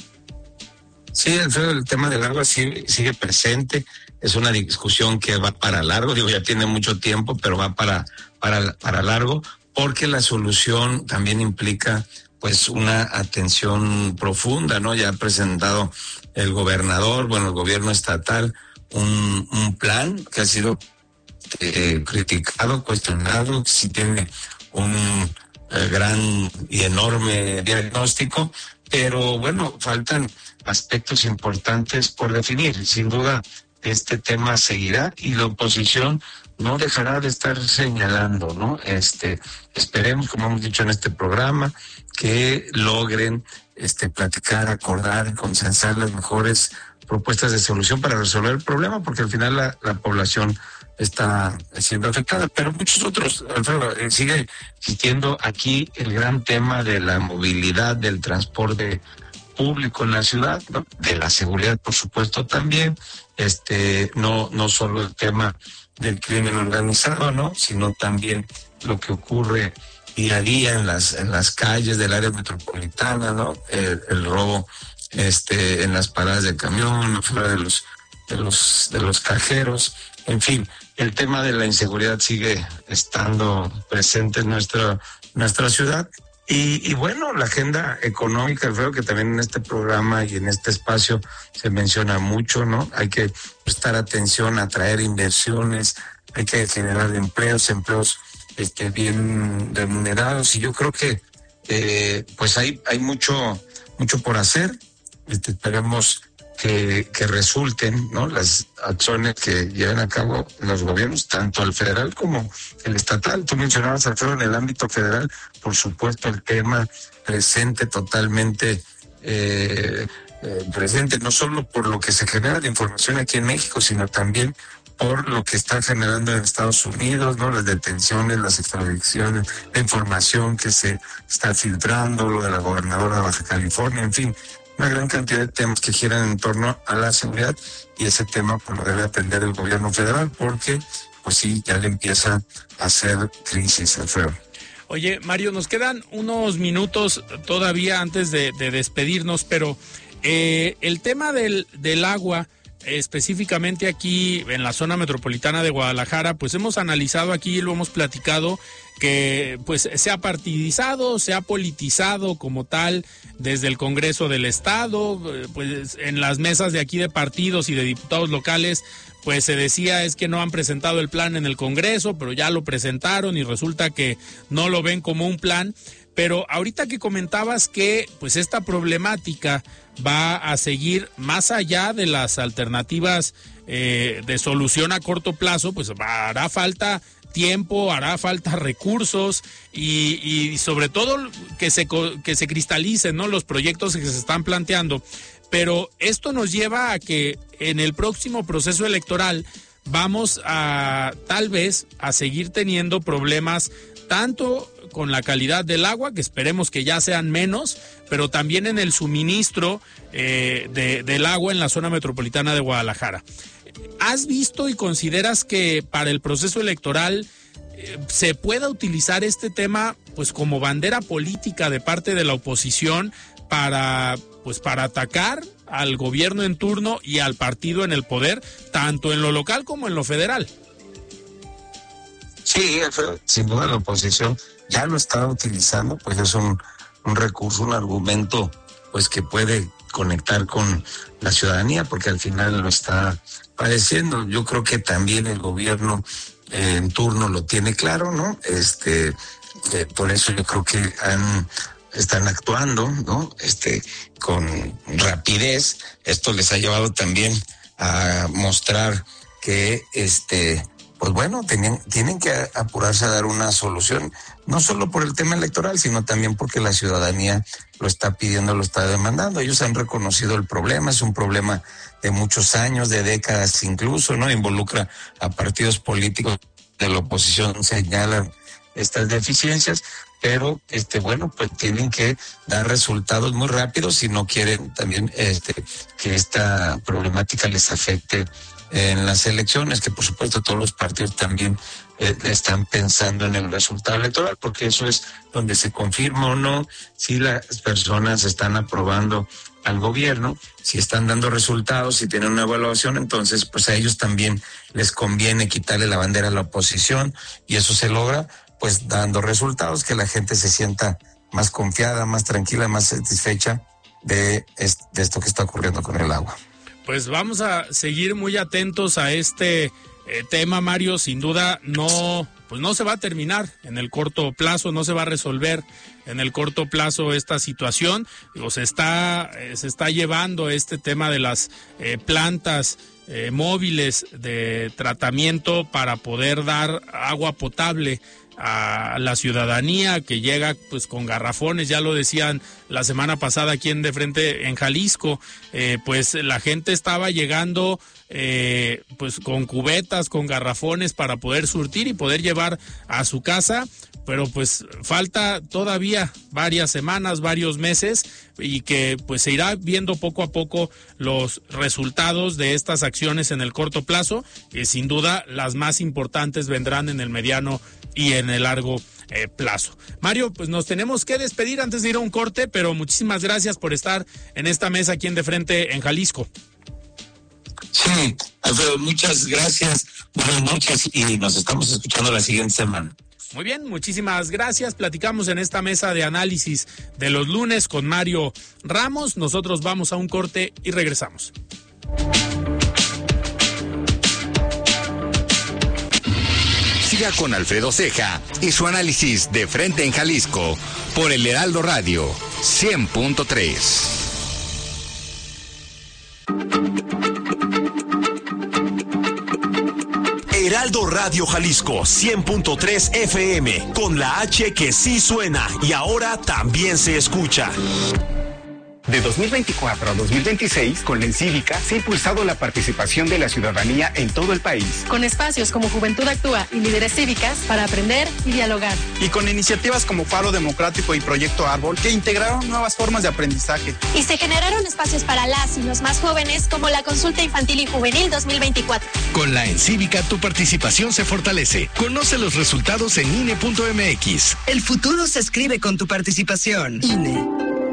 Sí, Alfredo, el tema del agua sigue presente. Es una discusión que va para largo. Digo, ya tiene mucho tiempo, pero va para largo, porque la solución también implica pues una atención profunda, ¿no? Ya ha presentado el gobernador, el gobierno estatal, un plan que ha sido criticado, cuestionado, que sí tiene un gran y enorme diagnóstico, pero faltan aspectos importantes por definir. Sin duda, este tema seguirá y la oposición no dejará de estar señalando, ¿no? Esperemos, como hemos dicho en este programa, que logren platicar, acordar, consensar las mejores propuestas de solución para resolver el problema, porque al final la población está siendo afectada, pero muchos otros, Alfredo, sigue existiendo aquí el gran tema de la movilidad, del transporte público en la ciudad, ¿no? De la seguridad, por supuesto, también, no solo el tema del crimen organizado, ¿no? Sino también lo que ocurre día a día en las calles del área metropolitana, ¿no? El robo en las paradas de camión, fuera de los cajeros, en fin, el tema de la inseguridad sigue estando presente en nuestra ciudad. Y la agenda económica, Alfredo, que también en este programa y en este espacio se menciona mucho, ¿no? Hay que prestar atención a atraer inversiones, hay que generar empleos bien remunerados, y yo creo que hay mucho por hacer. Esperemos que resulten, ¿no? Las acciones que lleven a cabo los gobiernos, tanto el federal como el estatal. Tú mencionabas, Alfredo, en el ámbito federal, por supuesto, el tema presente, totalmente presente, no solo por lo que se genera de información aquí en México, sino también por lo que está generando en Estados Unidos, ¿no? Las detenciones, las extradiciones, la información que se está filtrando, lo de la gobernadora de Baja California, en fin, una gran cantidad de temas que giran en torno a la seguridad, y ese tema pues lo debe atender el gobierno federal, porque pues sí, ya le empieza a hacer crisis, Alfredo. Oye, Mario, nos quedan unos minutos todavía antes de despedirnos, pero el tema del agua, específicamente aquí en la zona metropolitana de Guadalajara, pues hemos analizado aquí, lo hemos platicado, que pues se ha partidizado, se ha politizado como tal desde el Congreso del Estado, pues en las mesas de aquí de partidos y de diputados locales, pues se decía es que no han presentado el plan en el Congreso, pero ya lo presentaron y resulta que no lo ven como un plan. Pero ahorita que comentabas que pues esta problemática va a seguir más allá de las alternativas de solución a corto plazo, pues hará falta tiempo, hará falta recursos y sobre todo que se cristalicen, ¿no?, los proyectos que se están planteando. Pero esto nos lleva a que en el próximo proceso electoral vamos a tal vez a seguir teniendo problemas tanto con la calidad del agua, que esperemos que ya sean menos, pero también en el suministro del agua en la zona metropolitana de Guadalajara. ¿Has visto y consideras que para el proceso electoral se pueda utilizar este tema pues como bandera política de parte de la oposición para atacar al gobierno en turno y al partido en el poder, tanto en lo local como en lo federal? Sí, sin duda la oposición ya lo está utilizando, pues es un recurso, un argumento pues que puede conectar con la ciudadanía, porque al final lo está padeciendo. Yo creo que también el gobierno en turno lo tiene claro, ¿no? Por eso yo creo que están actuando, ¿no? Con rapidez. Esto les ha llevado también a mostrar que pues bueno, tienen que apurarse a dar una solución, no solo por el tema electoral, sino también porque la ciudadanía lo está pidiendo, lo está demandando. Ellos han reconocido el problema, es un problema de muchos años, de décadas incluso, ¿no? Involucra a partidos políticos de la oposición, señalan estas deficiencias, pero bueno, pues tienen que dar resultados muy rápidos si no quieren también que esta problemática les afecte en las elecciones, que por supuesto todos los partidos también están pensando en el resultado electoral, porque eso es donde se confirma o no si las personas están aprobando al gobierno, si están dando resultados, si tienen una evaluación. Entonces pues a ellos también les conviene quitarle la bandera a la oposición, y eso se logra pues dando resultados, que la gente se sienta más confiada, más tranquila, más satisfecha de esto que está ocurriendo con el agua. Pues vamos a seguir muy atentos a este tema, Mario. Sin duda no se va a terminar en el corto plazo, no se va a resolver en el corto plazo esta situación. Se está llevando este tema de las plantas móviles de tratamiento para poder dar agua potable a la ciudadanía, que llega pues con garrafones. Ya lo decían la semana pasada aquí en De Frente en Jalisco, pues la gente estaba llegando pues con cubetas, con garrafones para poder surtir y poder llevar a su casa, pero pues falta todavía varias semanas, varios meses, y que pues se irá viendo poco a poco los resultados de estas acciones en el corto plazo, que sin duda las más importantes vendrán en el mediano y en el largo plazo. Mario, pues nos tenemos que despedir antes de ir a un corte, pero muchísimas gracias por estar en esta mesa aquí en De Frente en Jalisco. Sí, Alfredo, muchas gracias, buenas noches, y nos estamos escuchando la siguiente semana. Muy bien, muchísimas gracias. Platicamos en esta mesa de análisis de los lunes con Mario Ramos. Nosotros vamos a un corte y regresamos. Siga con Alfredo Ceja y su análisis de Frente en Jalisco por el Heraldo Radio 100.3. Heraldo Radio Jalisco 100.3 FM, con la H que sí suena y ahora también se escucha. De 2024 a 2026, con la Encívica se ha impulsado la participación de la ciudadanía en todo el país. Con espacios como Juventud Actúa y Líderes Cívicas para aprender y dialogar. Y con iniciativas como Faro Democrático y Proyecto Árbol, que integraron nuevas formas de aprendizaje. Y se generaron espacios para las y los más jóvenes, como la Consulta Infantil y Juvenil 2024. Con la Encívica tu participación se fortalece. Conoce los resultados en INE.mx. El futuro se escribe con tu participación. INE.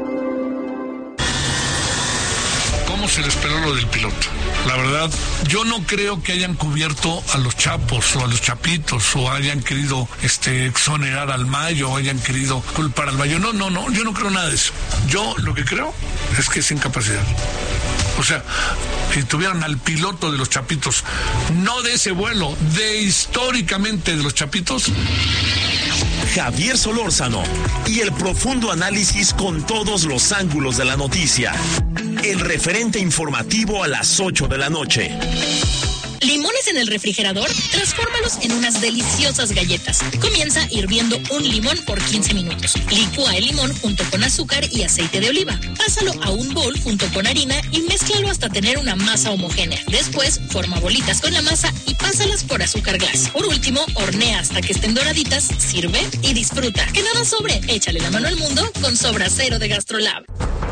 Se les esperó lo del piloto. La verdad, yo no creo que hayan cubierto a los chapos o a los chapitos, o hayan querido exonerar al Mayo, o hayan querido culpar al Mayo. No, yo no creo nada de eso. Yo lo que creo es que es incapacidad. O sea, si tuvieran al piloto de los chapitos, no de ese vuelo, de históricamente de los chapitos. Javier Solórzano y el profundo análisis con todos los ángulos de la noticia. El referente informativo a las 8 de la noche. ¿Limones en el refrigerador? Transfórmalos en unas deliciosas galletas. Comienza hirviendo un limón por 15 minutos. Licúa el limón junto con azúcar y aceite de oliva. Pásalo a un bol junto con harina y mézclalo hasta tener una masa homogénea. Después, forma bolitas con la masa y pásalas por azúcar glass. Por último, hornea hasta que estén doraditas, sirve y disfruta. Que nada sobre, échale la mano al mundo con Sobrasero de GastroLab.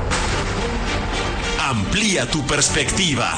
Amplía tu perspectiva.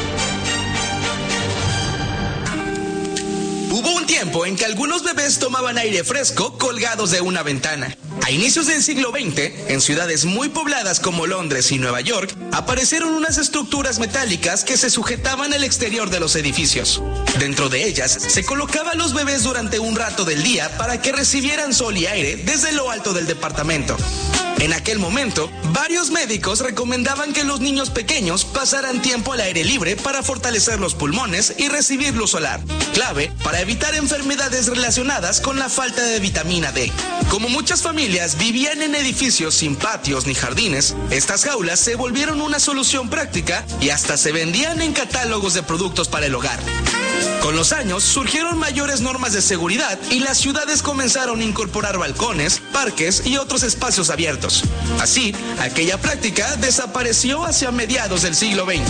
Hubo un tiempo en que algunos bebés tomaban aire fresco colgados de una ventana. A inicios del siglo XX, en ciudades muy pobladas como Londres y Nueva York, aparecieron unas estructuras metálicas que se sujetaban al exterior de los edificios. Dentro de ellas, se colocaban a los bebés durante un rato del día para que recibieran sol y aire desde lo alto del departamento. En aquel momento, varios médicos recomendaban que los niños pequeños pasaran tiempo al aire libre para fortalecer los pulmones y recibir luz solar, clave para evitar enfermedades relacionadas con la falta de vitamina D. Como muchas familias vivían en edificios sin patios ni jardines, estas jaulas se volvieron una solución práctica y hasta se vendían en catálogos de productos para el hogar. Con los años surgieron mayores normas de seguridad y las ciudades comenzaron a incorporar balcones, parques y otros espacios abiertos. Así, aquella práctica desapareció hacia mediados del siglo XX.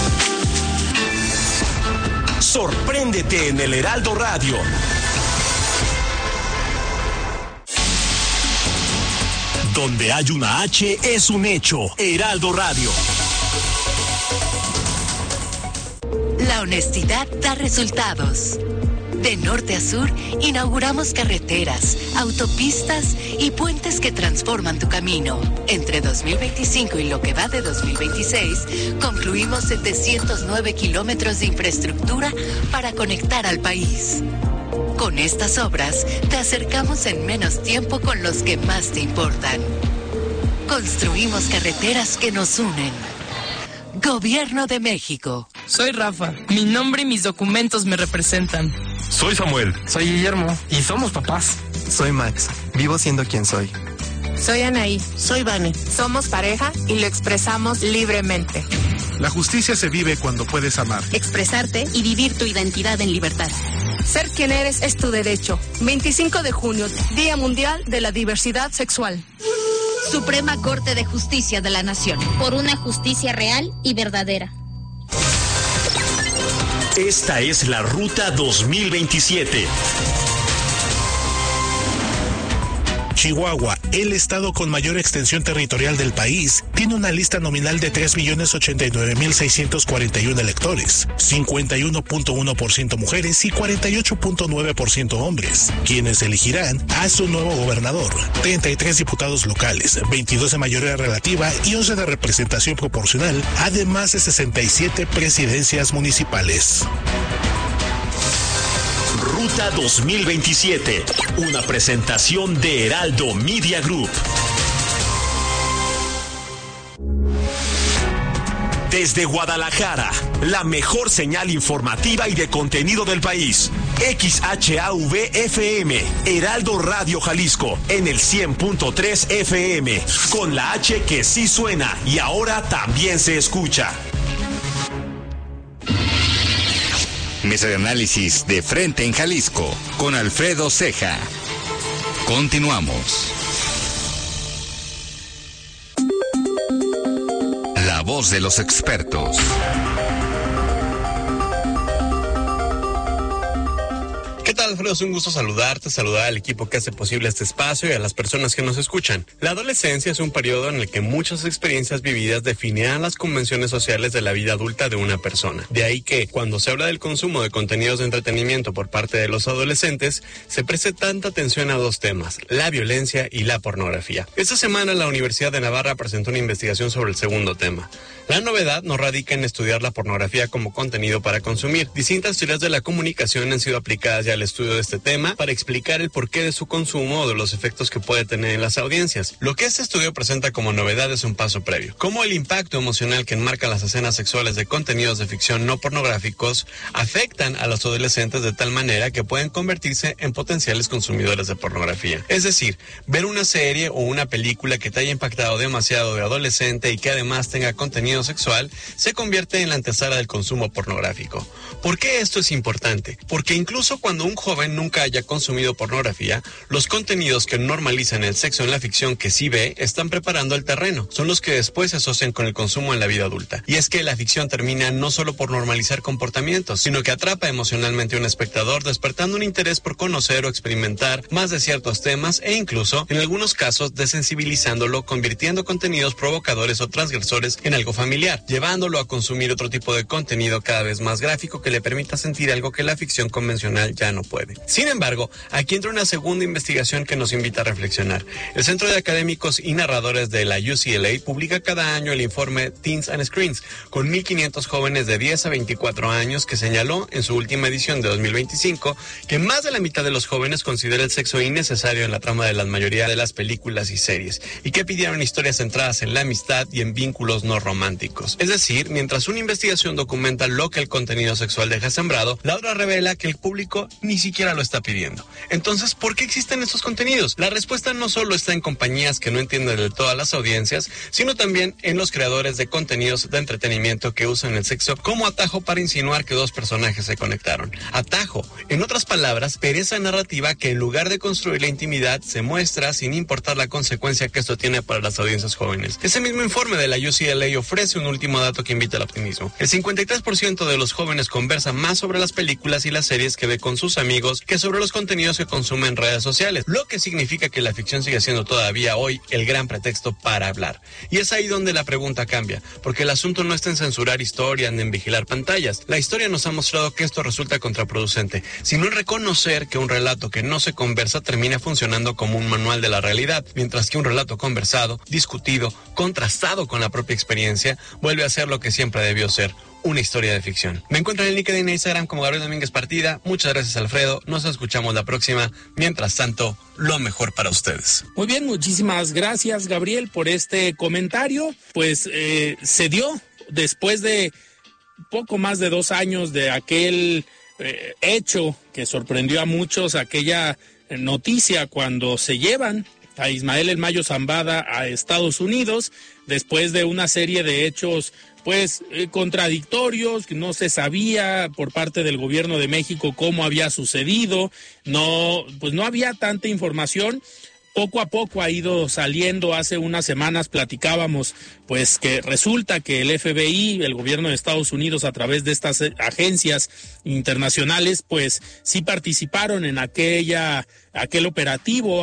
Sorpréndete en el Heraldo Radio. Donde hay una H es un hecho. Heraldo Radio. La honestidad da resultados. De norte a sur, inauguramos carreteras, autopistas y puentes que transforman tu camino. Entre 2025 y lo que va de 2026, concluimos 709 kilómetros de infraestructura para conectar al país. Con estas obras, te acercamos en menos tiempo con los que más te importan. Construimos carreteras que nos unen. Gobierno de México. Soy Rafa. Mi nombre y mis documentos me representan. Soy Samuel. Soy Guillermo. Y somos papás. Soy Max. Vivo siendo quien soy. Soy Anaí. Soy Vane. Somos pareja y lo expresamos libremente. La justicia se vive cuando puedes amar. Expresarte y vivir tu identidad en libertad. Ser quien eres es tu derecho. 25 de junio, Día Mundial de la Diversidad Sexual. Suprema Corte de Justicia de la Nación. Por una justicia real y verdadera. Esta es la Ruta 2027. Chihuahua, el estado con mayor extensión territorial del país, tiene una lista nominal de 3.089.641 electores, 51.1% mujeres y 48.9% hombres, quienes elegirán a su nuevo gobernador, 33 diputados locales, 22 de mayoría relativa y 11 de representación proporcional, además de 67 presidencias municipales. Ruta 2027, una presentación de Heraldo Media Group. Desde Guadalajara, la mejor señal informativa y de contenido del país. XHAV-FM, Heraldo Radio Jalisco, en el 100.3 FM, con la H que sí suena y ahora también se escucha. Mesa de análisis de frente en Jalisco con Alfredo Ceja. Continuamos. La voz de los expertos. ¿Qué tal, Alfredo? Es un gusto saludar al equipo que hace posible este espacio y a las personas que nos escuchan. La adolescencia es un periodo en el que muchas experiencias vividas definirán las convenciones sociales de la vida adulta de una persona. De ahí que, cuando se habla del consumo de contenidos de entretenimiento por parte de los adolescentes, se preste tanta atención a dos temas, la violencia y la pornografía. Esta semana la Universidad de Navarra presentó una investigación sobre el segundo tema. La novedad no radica en estudiar la pornografía como contenido para consumir. Distintas teorías de la comunicación han sido aplicadas ya al estudio de este tema para explicar el porqué de su consumo o de los efectos que puede tener en las audiencias. Lo que este estudio presenta como novedad es un paso previo, como el impacto emocional que enmarcan las escenas sexuales de contenidos de ficción no pornográficos afectan a los adolescentes de tal manera que pueden convertirse en potenciales consumidores de pornografía. Es decir, ver una serie o una película que te haya impactado demasiado de adolescente y que además tenga contenido sexual se convierte en la antesala del consumo pornográfico. ¿Por qué esto es importante? Porque incluso cuando un joven nunca haya consumido pornografía, los contenidos que normalizan el sexo en la ficción que sí ve están preparando el terreno. Son los que después se asocian con el consumo en la vida adulta. Y es que la ficción termina no solo por normalizar comportamientos, sino que atrapa emocionalmente a un espectador, despertando un interés por conocer o experimentar más de ciertos temas e incluso, en algunos casos, desensibilizándolo, convirtiendo contenidos provocadores o transgresores en algo familiar, llevándolo a consumir otro tipo de contenido cada vez más gráfico que le permita sentir algo que la ficción convencional ya no puede. Sin embargo, aquí entra una segunda investigación que nos invita a reflexionar. El Centro de Académicos y Narradores de la UCLA publica cada año el informe Teens and Screens, con 1.500 jóvenes de 10 a 24 años, que señaló en su última edición de 2025 que más de la mitad de los jóvenes considera el sexo innecesario en la trama de la mayoría de las películas y series, y que pidieron historias centradas en la amistad y en vínculos no románticos. Es decir, mientras una investigación documenta lo que el contenido sexual deja sembrado, la otra revela que el público ni siquiera lo está pidiendo. Entonces, ¿por qué existen estos contenidos? La respuesta no solo está en compañías que no entienden de todas las audiencias, sino también en los creadores de contenidos de entretenimiento que usan el sexo como atajo para insinuar que dos personajes se conectaron. Atajo, en otras palabras, pereza narrativa que en lugar de construir la intimidad se muestra sin importar la consecuencia que esto tiene para las audiencias jóvenes. Ese mismo informe de la UCLA ofrece un último dato que invita al optimismo. El 53% de los jóvenes conversa más sobre las películas y las series que ve con sus amigos que sobre los contenidos que consume en redes sociales, lo que significa que la ficción sigue siendo todavía hoy el gran pretexto para hablar. Y es ahí donde la pregunta cambia, porque el asunto no está en censurar historias ni en vigilar pantallas. La historia nos ha mostrado que esto resulta contraproducente, sino en reconocer que un relato que no se conversa termina funcionando como un manual de la realidad, mientras que un relato conversado, discutido, contrastado con la propia experiencia, vuelve a ser lo que siempre debió ser: una historia de ficción. Me encuentran en LinkedIn e Instagram como Gabriel Domínguez Partida. Muchas gracias, Alfredo. Nos escuchamos la próxima. Mientras tanto, lo mejor para ustedes. Muy bien, muchísimas gracias, Gabriel, por este comentario. Pues se dio después de poco más de 2 años de aquel hecho que sorprendió a muchos, aquella noticia cuando se llevan a Ismael El Mayo Zambada a Estados Unidos, después de una serie de hechos contradictorios, que no se sabía por parte del gobierno de México cómo había sucedido, no había tanta información. Poco a poco ha ido saliendo. Hace unas semanas platicábamos pues que resulta que el FBI, el gobierno de Estados Unidos, a través de estas agencias internacionales, pues sí participaron en aquel operativo,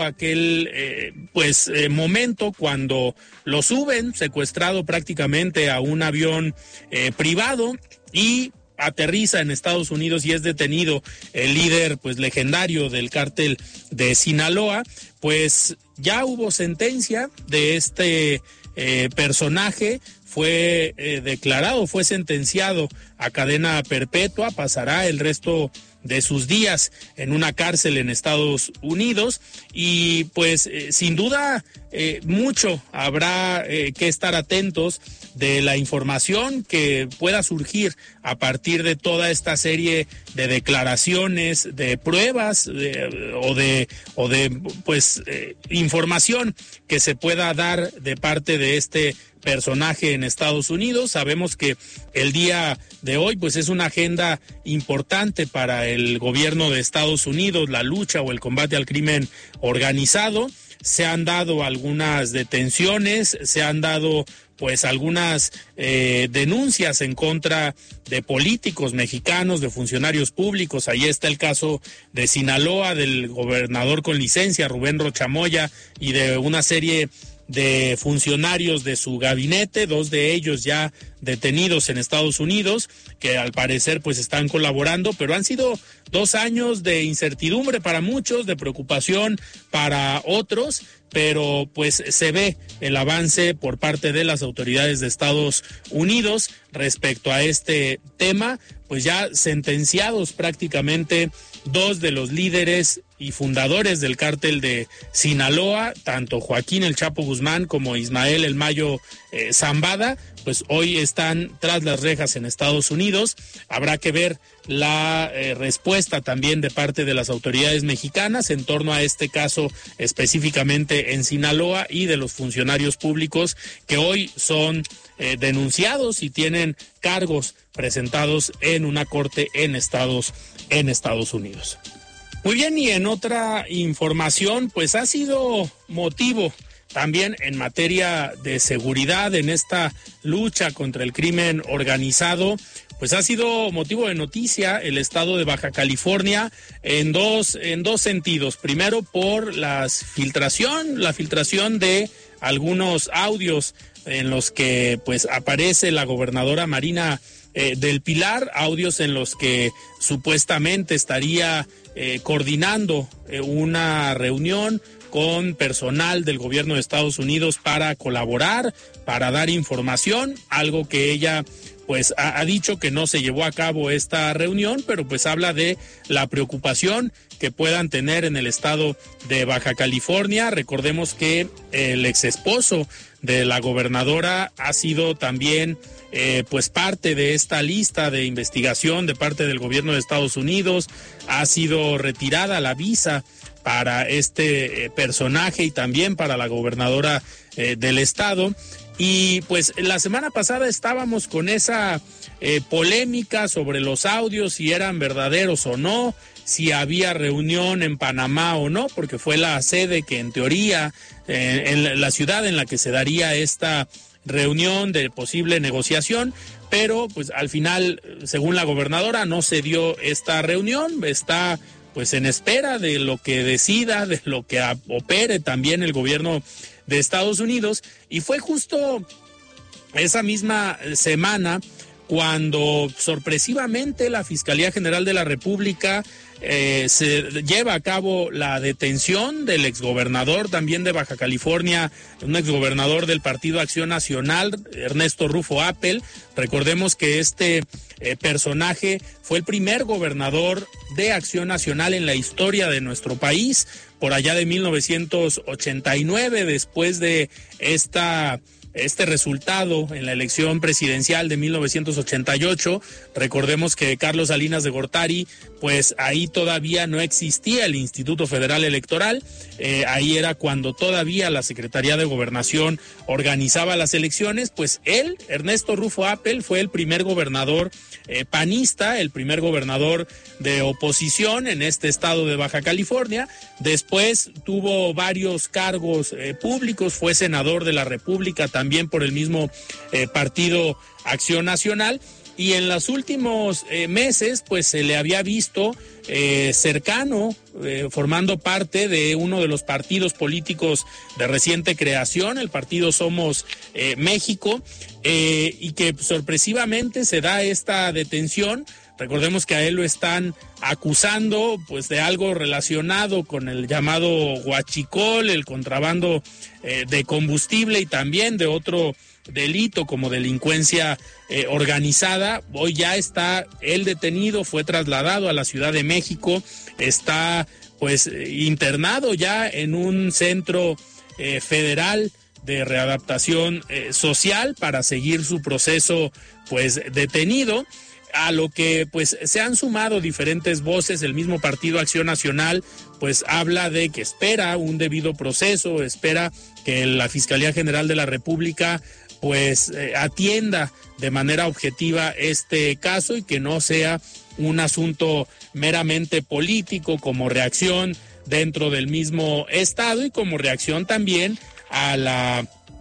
momento cuando lo suben secuestrado prácticamente a un avión privado y aterriza en Estados Unidos y es detenido el líder pues legendario del cártel de Sinaloa. Pues ya hubo sentencia de este personaje, fue declarado, fue sentenciado a cadena perpetua, pasará el resto de sus días en una cárcel en Estados Unidos y pues sin duda mucho habrá que estar atentos de la información que pueda surgir a partir de toda esta serie de declaraciones, de pruebas información que se pueda dar de parte de este personaje en Estados Unidos. Sabemos que el día de hoy pues es una agenda importante para el gobierno de Estados Unidos, la lucha o el combate al crimen organizado. Se han dado algunas detenciones, se han dado pues algunas denuncias en contra de políticos mexicanos, de funcionarios públicos. Ahí está el caso de Sinaloa, del gobernador con licencia, Rubén Rocha Moya, y de una serie de funcionarios de su gabinete. 2 de ellos ya detenidos en Estados Unidos, que al parecer pues están colaborando, pero han sido 2 años de incertidumbre para muchos, de preocupación para otros, pero pues se ve el avance por parte de las autoridades de Estados Unidos respecto a este tema, pues ya sentenciados prácticamente 2 de los líderes y fundadores del cártel de Sinaloa, tanto Joaquín El Chapo Guzmán como Ismael El Mayo Zambada, pues hoy están tras las rejas en Estados Unidos. Habrá que ver la respuesta también de parte de las autoridades mexicanas en torno a este caso específicamente en Sinaloa y de los funcionarios públicos que hoy son denunciados y tienen cargos presentados en una corte en Estados Unidos. Muy bien, y en otra información, pues ha sido motivo también en materia de seguridad en esta lucha contra el crimen organizado, pues ha sido motivo de noticia el estado de Baja California en dos sentidos. Primero, por la filtración de algunos audios en los que pues aparece la gobernadora Marina del Pilar, audios en los que supuestamente estaría coordinando una reunión con personal del gobierno de Estados Unidos para colaborar, para dar información, algo que ella pues ha dicho que no se llevó a cabo esta reunión, pero pues habla de la preocupación que puedan tener en el estado de Baja California. Recordemos que el ex esposo de la gobernadora ha sido también pues parte de esta lista de investigación de parte del gobierno de Estados Unidos. Ha sido retirada la visa para este personaje y también para la gobernadora del estado. Y pues la semana pasada estábamos con esa polémica sobre los audios, si eran verdaderos o no, si había reunión en Panamá o no, porque fue la sede que en teoría, en la ciudad en la que se daría esta reunión de posible negociación, pero pues al final, según la gobernadora, no se dio esta reunión. Está pues en espera de lo que decida, de lo que opere también el gobierno de Estados Unidos. Y fue justo esa misma semana cuando sorpresivamente la Fiscalía General de la República se lleva a cabo la detención del exgobernador también de Baja California, un exgobernador del Partido Acción Nacional, Ernesto Rufo Appel. Recordemos que este personaje fue el primer gobernador de Acción Nacional en la historia de nuestro país, por allá de 1989, después de este resultado en la elección presidencial de 1988. Recordemos que Carlos Salinas de Gortari, pues ahí todavía no existía el Instituto Federal Electoral, ahí era cuando todavía la Secretaría de Gobernación organizaba las elecciones. Pues él, Ernesto Rufo Appel, fue el primer gobernador panista, el primer gobernador de oposición en este estado de Baja California. Después tuvo varios cargos públicos, fue senador de la República también por el mismo Partido Acción Nacional, y en los últimos meses pues se le había visto cercano, formando parte de uno de los partidos políticos de reciente creación, el partido Somos México, y que sorpresivamente se da esta detención. Recordemos que a él lo están acusando pues de algo relacionado con el llamado huachicol, el contrabando de combustible, y también de otro delito como delincuencia organizada. Hoy ya está él detenido, fue trasladado a la Ciudad de México, está pues internado ya en un centro federal de readaptación social para seguir su proceso pues detenido, a lo que pues se han sumado diferentes voces. El mismo Partido Acción Nacional pues habla de que espera un debido proceso, espera que la Fiscalía General de la República pues atienda de manera objetiva este caso y que no sea un asunto meramente político, como reacción dentro del mismo estado y como reacción también a la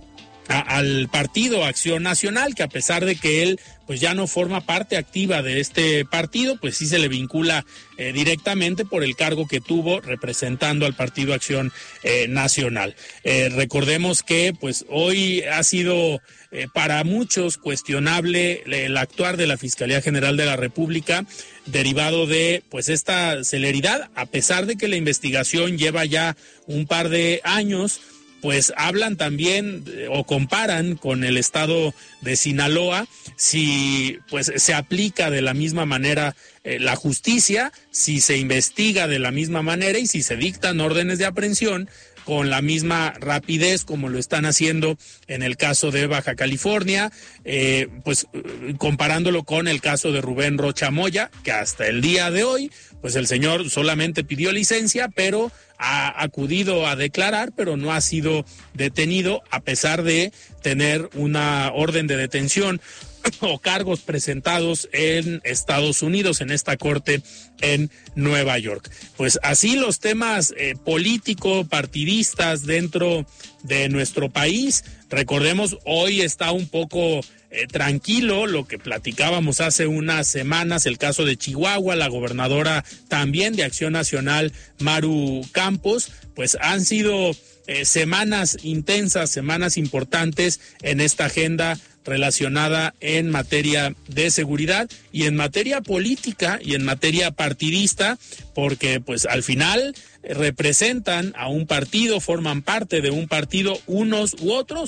al partido Acción Nacional, que a pesar de que él pues ya no forma parte activa de este partido, pues sí se le vincula directamente por el cargo que tuvo representando al Partido Acción Nacional. Recordemos que pues hoy ha sido para muchos cuestionable el actuar de la Fiscalía General de la República, derivado de pues esta celeridad, a pesar de que la investigación lleva ya un par de años. Pues hablan también o comparan con el estado de Sinaloa, si pues se aplica de la misma manera la justicia, si se investiga de la misma manera y si se dictan órdenes de aprehensión con la misma rapidez como lo están haciendo en el caso de Baja California, pues comparándolo con el caso de Rubén Rocha Moya, que hasta el día de hoy, pues el señor solamente pidió licencia, pero ha acudido a declarar, pero no ha sido detenido a pesar de tener una orden de detención o cargos presentados en Estados Unidos, en esta corte en Nueva York. Pues así los temas político-partidistas dentro de nuestro país. Recordemos, hoy está un poco tranquilo lo que platicábamos hace unas semanas, el caso de Chihuahua, la gobernadora también de Acción Nacional, Maru Campos, pues han sido semanas intensas, semanas importantes en esta agenda relacionada en materia de seguridad y en materia política y en materia partidista, porque pues al final representan a un partido, forman parte de un partido unos u otros,